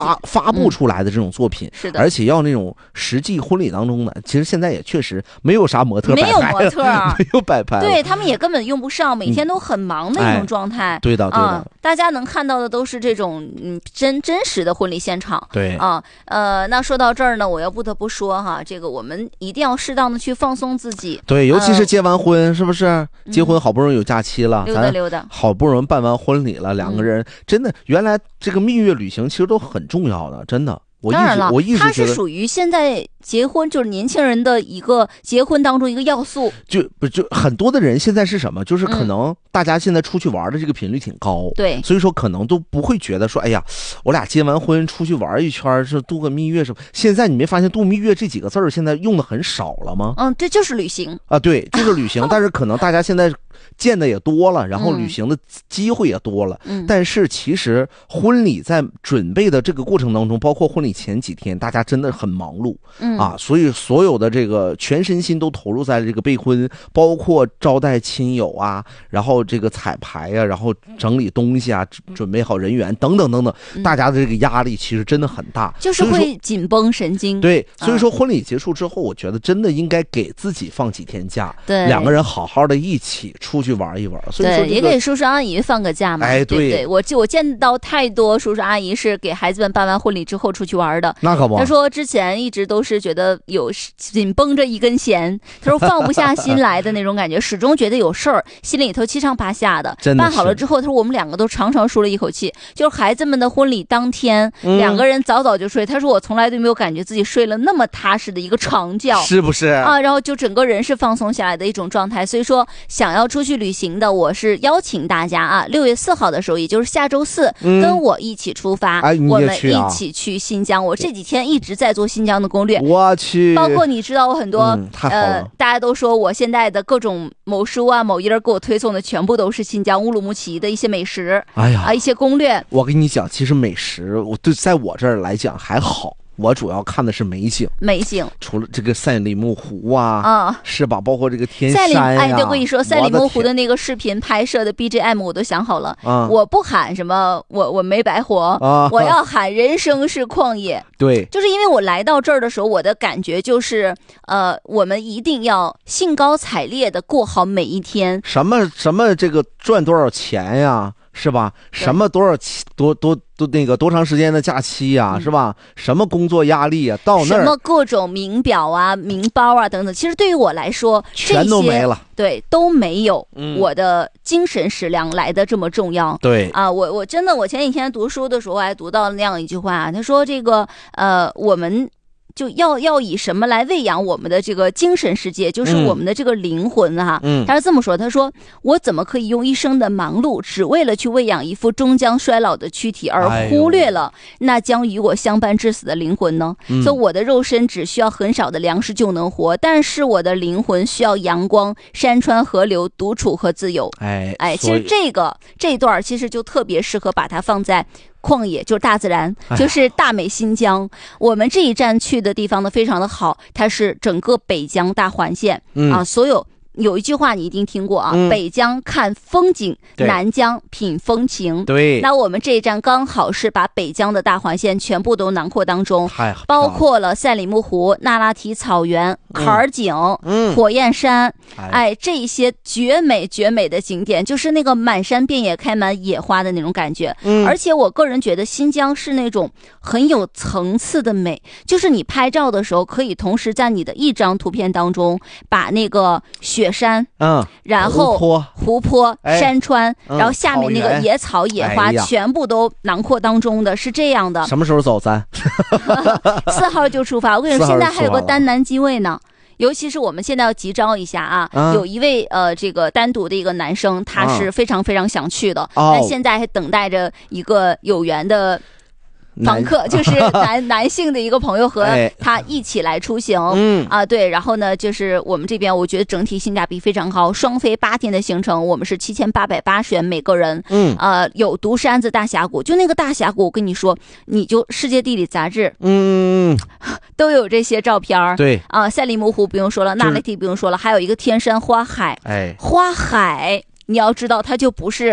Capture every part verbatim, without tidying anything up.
啊发布出来的这种作品， 嗯、是的， 而且要那种实际婚礼当中的，其实现在也确实没有啥模特摆拍， 没有模特， 没有摆拍， 对他们也根本用不上，每天都很忙的一种状态。 嗯哎、对的，对的、 嗯，大家能看到的都是这种嗯真真实的婚礼现场。 对啊，呃，那说到这儿呢，我要不得不说哈，这个我们一定要适当的去放松自己。 对，尤其是结完婚，呃、是不是？结婚好不容易有假期了， 溜达溜达， 好不容易办完婚礼了，两个人、嗯、真的，原来这个蜜月旅行其实都很重要的，真的。我一直当然了， 我一直它是属于现在结婚就是年轻人的一个结婚当中一个要素。 就不就很多的人现在是什么？就是可能大家现在出去玩的这个频率挺高， 嗯、对， 所以说可能都不会觉得说，哎呀，我俩结完婚出去玩一圈是度个蜜月什么。现在你没发现度蜜月这几个字儿现在用的很少了吗？ 嗯，这就是旅行啊，对，就是旅行。但是可能大家现在见的也多了，然后旅行的机会也多了。 嗯， 但是其实婚礼在准备的这个过程当中，包括婚礼前几天，大家真的很忙碌。 嗯啊，所以所有的这个全身心都投入在这个备婚，包括招待亲友啊，然后这个彩排啊，然后整理东西啊，准备好人员等等等等， 嗯、 大家的这个压力其实真的很大， 就是会紧绷神经。 对，所以说婚礼结束之后，我觉得真的应该给自己放几天假， 对， 两个人好好的一起出去玩一玩。所以说、这个， 对，也给叔叔阿姨放个假嘛。 哎， 对不对？我我见到太多叔叔阿姨是给孩子们办完婚礼之后出去玩的。 那可不， 他说之前一直都是觉得有紧绷着一根弦，他说放不下心来的那种感觉，始终觉得有事儿，心里头七上八下的。 真的办好了之后，他说我们两个都长长舒了一口气。就是孩子们的婚礼当天， 嗯、 两个人早早就睡。他说我从来都没有感觉自己睡了那么踏实的一个长觉， 是不是啊？然后就整个人是放松下来的一种状态。所以说，想要出去旅行的，我是邀请大家啊，六月四号的时候，也就是下周四， 嗯、 跟我一起出发， 哎、 我们一啊、 起去新疆。我这几天一直在做新疆的攻略， 我去， 包括你知道我很多、 嗯、太好了呃，大家都说我现在的各种某书啊、某音给我推送的全部都是新疆乌鲁木齐的一些美食， 哎呀啊，一些攻略。 我跟你讲，其实美食我对在我这儿来讲还好。我主要看的是美景， 美景除了这个赛里木湖啊， 嗯， 是吧？包括这个天山呀、啊， 哎，对，我跟你说，赛里木湖的那个视频拍摄的 B G M 我都想好了， 啊、 我不喊什么，我我没白活， 啊、 我要喊人生是旷野。 对， 就是因为我来到这儿的时候，我的感觉就是，呃，我们一定要兴高采烈的过好每一天。 什么什么这个赚多少钱呀？是吧？什么多少多多多那个多长时间的假期呀、啊嗯？是吧？什么工作压力啊？到那儿什么各种名表啊、名包啊等等，其实对于我来说， 全都没了。 对，都没有我的精神食粮来的这么重要。 对、 嗯、啊，我我真的，我前几天读书的时候还读到那样一句话，他说这个呃，我们。就要要以什么来喂养我们的这个精神世界，就是我们的这个灵魂哈、啊。 嗯， 他是这么说，他说我怎么可以用一生的忙碌，只为了去喂养一副终将衰老的躯体，而忽略了那将与我相伴至死的灵魂呢？ 哎、 所以我的肉身只需要很少的粮食就能活，但是我的灵魂需要阳光、山川、河流、独处和自由。 哎哎，其实这个这一段其实就特别适合把它放在。旷野就是大自然，就是大美新疆。我们这一站去的地方呢，非常的好，它是整个北疆大环线、 嗯、 啊，所有。有一句话你一定听过啊， 嗯、 北疆看风景，南疆品风情。 对， 那我们这一站刚好是把北疆的大环线全部都囊括当中，包括了赛里木湖、那拉提草原、坎儿井、 嗯、 火焰山， 哎， 哎，这一些绝美绝美的景点，就是那个满山遍野开满野花的那种感觉。 嗯， 而且我个人觉得新疆是那种很有层次的美，就是你拍照的时候可以同时在你的一张图片当中把那个雪雪山， 嗯， 然后湖泊、 湖泊、 哎、 山川、 嗯， 然后下面那个野草野花、 哎、 全部都囊括当中的，是这样的。 什么时候走咱？ 四号就出发。我跟你说，现在还有个单男机位呢。尤其是我们现在要急招一下啊， 嗯、 有一位呃这个单独的一个男生，他是非常非常想去的， 嗯、 但现在还等待着一个有缘的。房客就是男男性的一个朋友和他一起来出行， 嗯啊对，然后呢就是我们这边我觉得整体性价比非常高，双飞八天的行程，我们是七千八百八十元每个人， 嗯呃有独山子大峡谷，就那个大峡谷，我跟你说，你就世界地理杂志， 嗯都有这些照片， 对啊，赛里木湖不用说了，那拉提不用说了，还有一个天山花海， 哎， 花海你要知道它就不是。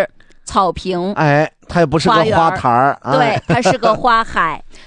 草坪， 哎，它也不是个花园花坛儿，哎对，它是个花海。